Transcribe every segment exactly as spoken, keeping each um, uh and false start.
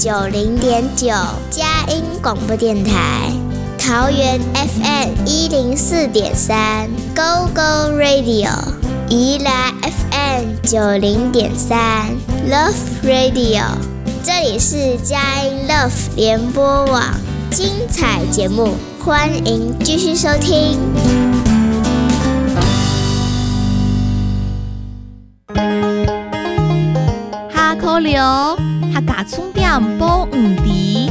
九零点九佳音广播电台，桃园 F M 一零四点三 Go Go Radio， 宜兰 F M 九零点三 Love Radio， 这里是佳音 Love 联播网，精彩节目，欢迎继续收听。 下课了，客家重点播五题。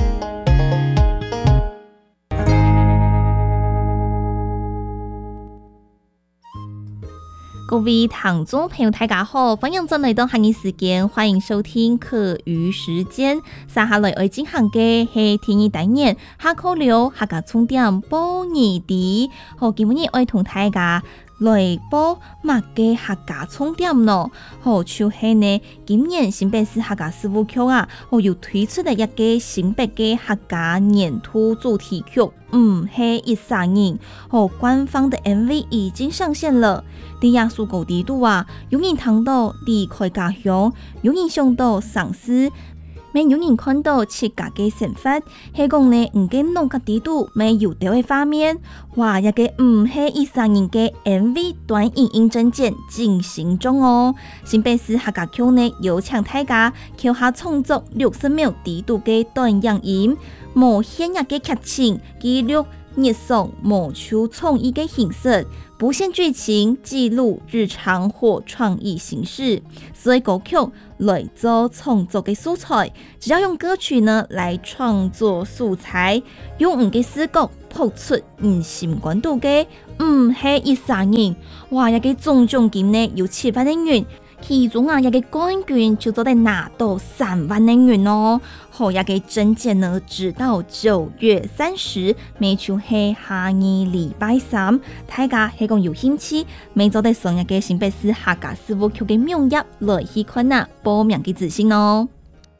各位听众朋友，大家好，欢迎再来到下日时间，欢迎收听课余时间。接下来要进行嘅係第二單元，下課了客家重點播二題。好，今日我同大家來播乜嘅客家重點咯？好，就係呢，今年新北市客家事務局啊，我又推出了一個新北嘅客家年度主題曲。嗯，係一三年，好，官方的 M V 已經上線了。啲亞數高地度啊，有人聽到離開家鄉，有人想到喪屍，咪有人看到自家嘅生活，係講呢唔嘅農家地度咪有到嘅畫面，哇！一個唔係一三年嘅 M V 短影音證件進行中哦。新北市客家局呢有請大家扣下創作六十秒地度嘅短影音，無限一嘅劇情記錄日常無處創意嘅形式。不限劇情，記錄日常或創意形式，所以歌曲來做創作嘅素材，只要用歌曲呢來創作素材，用唔嘅視覺譜出唔心關度嘅，唔係一三年，哇！一個總獎金呢有七萬人元，其中啊一個冠軍就做得拿到三萬人元哦。好，一個證件呢直到九月三十，每週係下日禮拜三，大家係講有興趣，每週得上一個新北市客家事務局嘅網頁來去看啊，報名嘅資訊哦。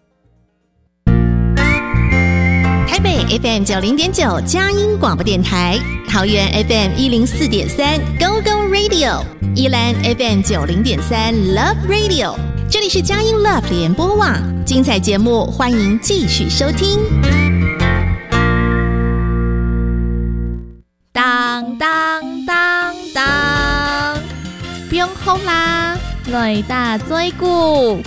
台北 F M 九零點九佳音廣播電台，桃園 F M 一零四點三 Go Go Radio， 宜蘭 F M 九零點三 Love Radio， 這裡是佳音 Love 聯播網，精彩節目歡迎繼續收聽。 當當當當，不用哭啦，來打嘴鼓。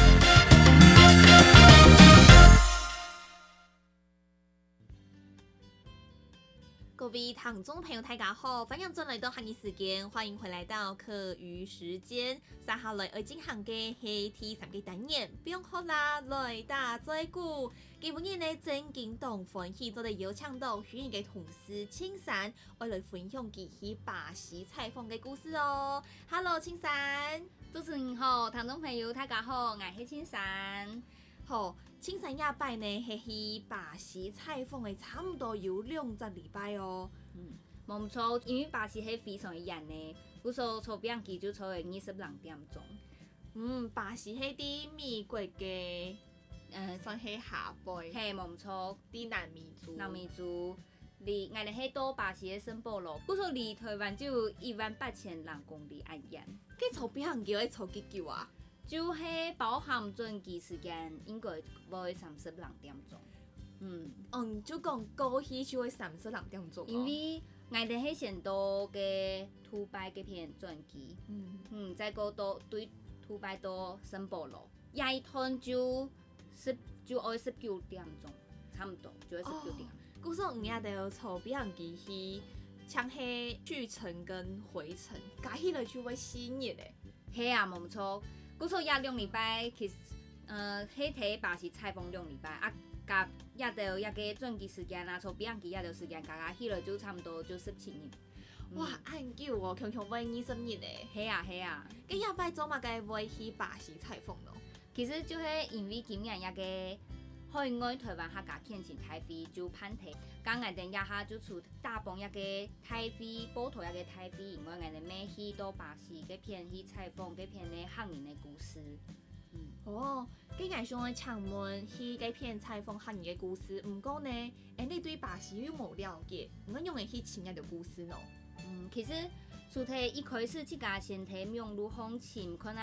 各位聽眾朋友，大家好，歡迎進來到下日時間，歡迎回來到課餘時間。接下來要進行嘅係第三個單元，不用哭啦，來打嘴鼓。今日呢，正經同歡喜做的邀請到許願嘅同事青山，我來分享佢去巴西採訪嘅故事哦。Hello， 青山， 主持人好，聽眾朋友大家好，我係青山。 好，青山亞拜呢係去巴西採訪嘅，差唔多有兩個禮拜哦。 嗯，冇唔錯，因為巴西係非常嘅熱呢，嗰時候坐飛機就坐係二十兩點鐘。 嗯，巴西係啲美國嘅，誒算係下輩。係冇唔錯，啲南美洲。 南美洲，離我哋係到巴西嘅聖保羅，嗰時候離台灣就有一萬八千人公里咁遠。 佢坐飛機要坐幾久啊？ 就係包含轉機時間應該會三十兩點鐘。嗯， 嗯，就講過去就會三十兩點鐘。 因為我哋係先到嘅杜拜嗰邊轉機，嗯嗯，再過到對杜拜到聖保羅，一趟就十就愛十九點鐘，差唔多就係十九點。 嗰時候唔一定要坐飛機去，像係去程跟回程，加起來就會四日咧。 係啊，冇錯。嗰時候一兩禮拜，其實呃喺睇巴西採訪兩禮拜，啊加一到一個轉機時間啊，坐飛機一到時間加加起來就差唔多就十七日。 哇，咁久哦，強強會二十日咧。 係啊係啊， 咁一擺做乜嘅會去巴西採訪咯？ 其實就係因為今年一個海外台灣客家懇親大會就辦提，咁我哋一下就出大幫一個大會，報道一個大會，因為我哋咩去到巴西嗰邊去採訪嗰邊嘅客人嘅故事。 嗯，哦，咁我想去請問去嗰邊採訪客人嘅故事，唔過呢，誒你對巴西有冇了解？我用嚟去聽一條故事咯。 嗯，其實主題一開始自家先睇網絡風情，看啊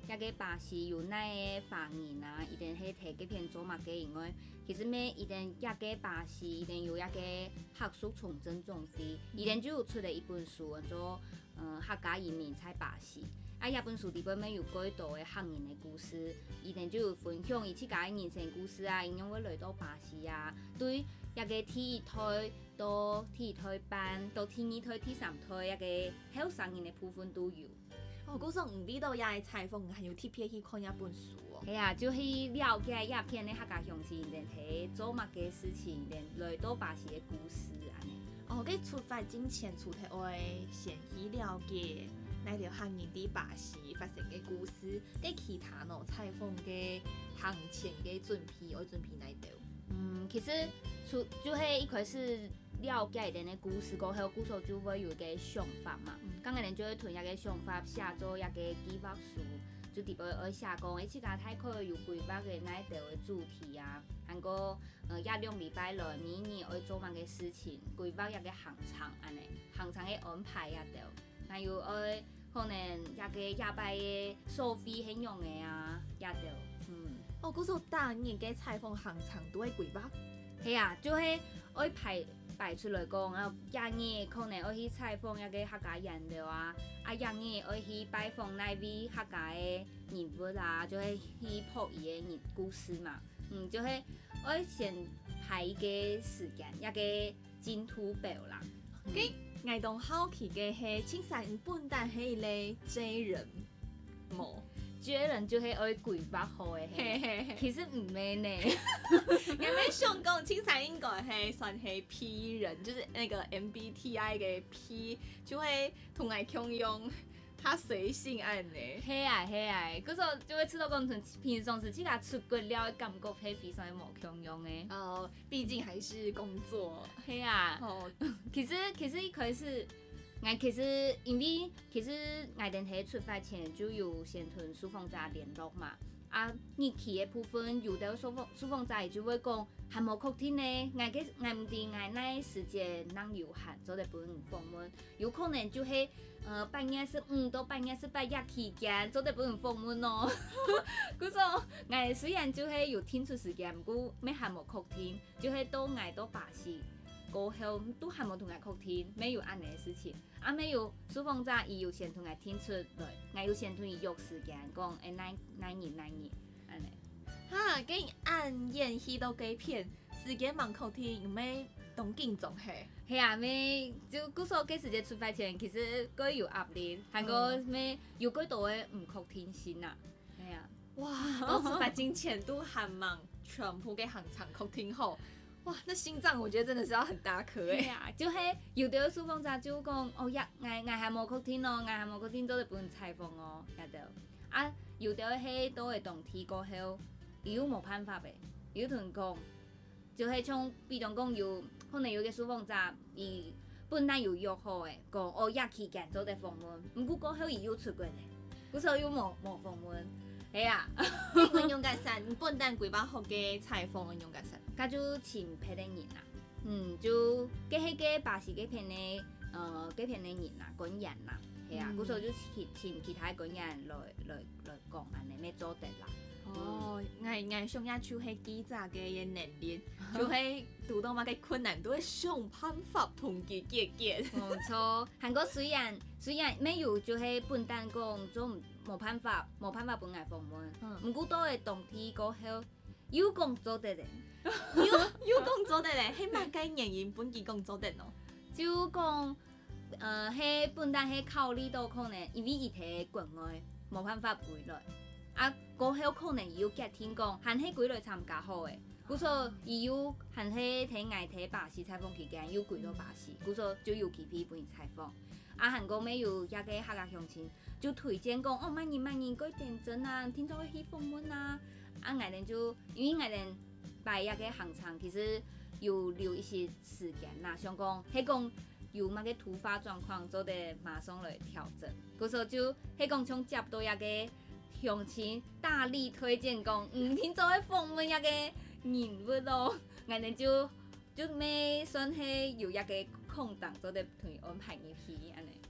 遐个巴士有那个法人啊，伊定迄摕几片做嘛个，因为其实咩伊定遐个巴士伊定有遐个学术重整总费，伊定就有出了一本书，叫做呃客家移民在巴士。啊，遐本书里边面有几多的汉人的故事，伊定就有分享伊自家的人生故事啊，因为来到巴士啊，对遐个体育台到体育台班到体二台、体三台遐个后生人的部分都有。 哦，嗰种唔知道遐个采访，还有特别去看遐本书哦。 系啊，就去了解遐片的客家乡亲，连提做乜嘅事情，连来到巴士的故事安尼。 哦，佮出发之前，出题会先去了解那条汉人伫巴士发生嘅故事，佮其他喏采访嘅行前嘅准备，我准备哪条？ 嗯，其实出就系一开始了解一点的故事过后，故事就会有一个想法嘛。刚个人就会囤一个想法，写做一个计划书，就特别会写讲，诶，即家太可以有规划嘅哪一条的主题啊，还个呃一两礼拜内每年会做乜嘅事情，规划一个行程安尼，行程嘅安排一条，还有会可能一个礼拜嘅收费很用嘅啊，一条，嗯。 哦，嗰种大年嘅采访行程都会规划。 系啊，就系我排排出来讲，啊，廿年可能我去采访一个客家人了啊，啊廿年我去拜访那位客家的人物啊，就系去朴伊的人故事嘛，嗯，就系我先排一个时间，一个进度表啦。 咁我當好奇嘅係青山本單係咧追人冇。 绝人就系爱规划好的，其实唔係呢。 我咪想講青山應該係算係 P 人，就是那個 M B T I 嘅 P，就會同我共用，他隨性按呢。 係啊係啊，嗰時候就會知道講同平常時自家出國了嘅感覺係非常冇共用嘅。 哦，畢竟還是工作。 係啊。哦，其實其實一開始。我其實因為其實我哋喺出發前就有先同蘇鳳仔聯絡嘛，啊日期嘅部分有啲蘇鳳蘇鳳仔就會講係冇確定呢，我嘅我唔知我那時間能有限，做得本訪問，有可能就係呃半夜十五到半夜十八日期間做得本訪問咯。嗰種我雖然就係有聽出時間，不過咩係冇確定，就係到我到巴士。過後都還冇同佢確定，沒有安尼嘅事情。啊，沒有蘇鳳仔伊有先同佢聽出來，我有先同伊約時間，講誒哪哪年哪年安尼。 哈，跟按演戲到幾片，時間蠻確定，有咩動靜仲係？ 係啊，咩就嗰時候嘅時間出發前，其實佢有壓力，還個咩有幾多嘅唔確定性啊。係啊， 哇，到出發之前都還蠻全部嘅行程確定好。哇，那心臟我覺得真的是要很大顆誒。 係啊，就係有啲蘇鳳仔就講，哦呀，我我係冇確定咯，我係冇確定做得本採訪哦，一條。啊，有啲係都係同天過後，又冇辦法嘅，又同講，就係像比如講有可能有個蘇鳳仔，伊本來有約好嘅，講哦日期間做得訪問，唔過過後伊又出過嚟，嗰時候又冇冇訪問。係啊， 我用緊啥？你本單規劃好嘅採訪，我用緊啥？ 佢就請別的人啦，嗯，就嗰迄個巴士嗰片嘅，呃，嗰片嘅人啦，講人啦，係啊，嗰時候就請請其他講人來來來講安尼咩做得啦。 哦，我我想要就係記者嘅能力，就係遇到乜嘅困難都會想辦法同佢解決。 冇錯，韓國雖然雖然沒有就係本單講做冇辦法冇辦法本來訪問，唔過都係同天過後有工作得咧， 有有工作得咧，係乜嘅原因本佢工作得咯？ 就講呃係本單係考慮到可能因為伊喺國外冇辦法回來。啊，過後可能要結聽講，還係幾來參加好嘅。故所伊有還係睇外睇巴士採訪期間，有幾多巴士，故所就有去批本採訪。啊，韓國咩有一個客家鄉親就推薦講，哦，萬年萬年嗰點真啊，聽咗去訪問啊。啊，外人就因為外人擺一個行程，其實有留一些時間啦，想講係講有乜個突發狀況，做得馬上來調整。故所就係講從接到一個鄉親大力推薦講，嗯，聽咗去訪問一個人物咯，我哋就就咩算係有一個空檔，做得同伊安排入去安尼。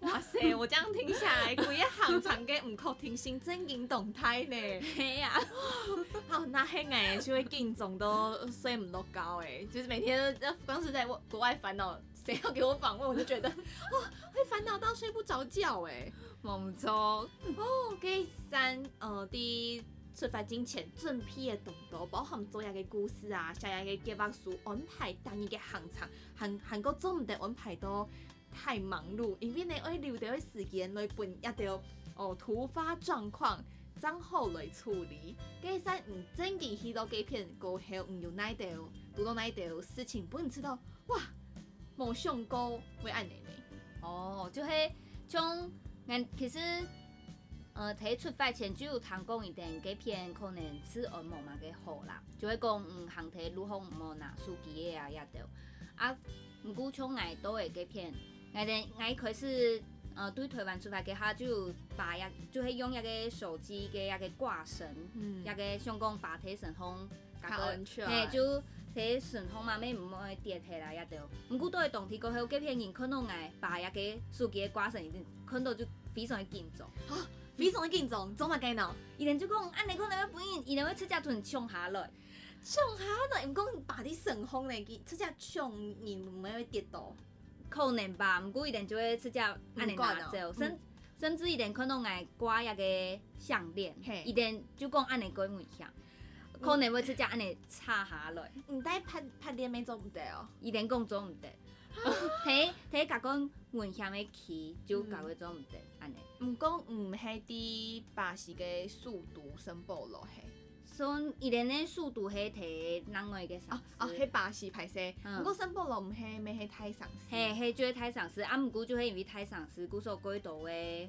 哇塞，我这样听下来，规个行长嘅唔确定性正经动态呢。 嘿呀、啊， 好，那黑矮就会竞总都睡唔到高哎，就是每天光是在国外烦恼，谁要给我访问，我就觉得哇，会烦恼到睡不着觉哎。 冇错哦，第三呃第出發之前準備嘅動作，包含做嘢嘅故事啊，寫嘢嘅計劃書，安排當日嘅行程，韓韓國做唔得安排到太忙碌，因為你要留到嘅時間來本一條哦突發狀況，正好來處理。第三唔正經去到幾片過後，唔有那條遇到那條事情，本知道哇冇想過會安尼呢。 哦，就係像俺其實。呃，喺出發前就有聽講一定幾篇可能吃按摩嘛嘅好啦，就會講嗯行體如何唔好拿手機嘅啊也都啊，唔過從我都會幾篇，我哋我開始呃對台灣出發嘅下就把一就係用一個手機嘅一個掛繩，嗯，一個想講把體順風， 較安全， 嘿就體順風嘛，咩唔會跌下來也都，唔過都係當天過後幾篇人看到我把一個手機嘅掛繩，一定看到就非常嘅緊張。 非常緊張，做乜嘅呢？ 伊人就講，安尼可能要本人，伊人要出隻船衝下來， 衝下來，唔講把啲順風嚟，出隻衝，你唔會跌倒。 可能吧，唔過伊人就會出隻安尼拿走，甚甚至伊人可能會掛一個項鏈，伊人就講安尼過危險，可能會出隻安尼插下來。 唔得拍拍鏈咪做唔得哦， 伊人講做唔得。睇睇甲講危險嘅期就甲佢做唔得安尼。 毋講毋係啲巴士嘅速度申報落係， 所以伊連嘅速度係睇人為嘅上司。 哦，係巴士排勢，毋過申報落毋係咪係太上司？ 係係就係太上司，啊毋過就係因為太上司，故所改道嘅